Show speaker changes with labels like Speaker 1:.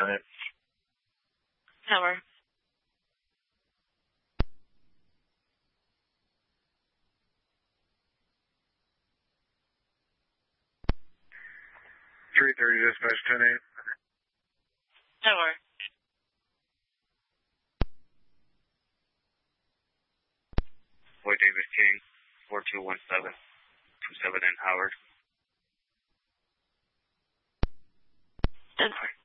Speaker 1: it.
Speaker 2: Tower.
Speaker 1: 330 dispatch 10-8.
Speaker 2: Tower.
Speaker 3: Boy David King, 4217, 27 in Howard.
Speaker 2: Denver.